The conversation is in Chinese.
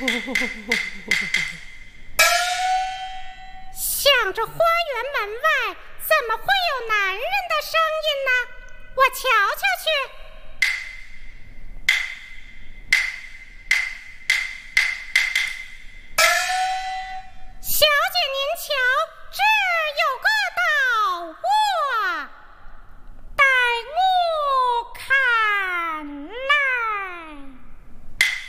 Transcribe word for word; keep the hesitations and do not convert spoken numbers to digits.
想着花园门外怎么会有男人的声音呢？我瞧瞧去。